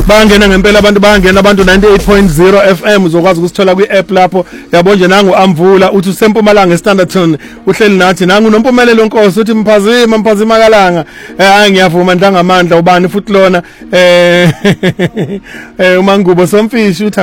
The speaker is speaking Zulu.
bangena ngempela abantu 98.0 FM uzokwazi ukusithola kwi-app lapho yabo nje nangu Amvula uthi usempumalanga eStanderton uhleli nathi nangu nompumelelo Nkosi uthi mphazima kalanga ngiyavuma ndangamandla ubani futhi lona uMangubo Somfishi uthi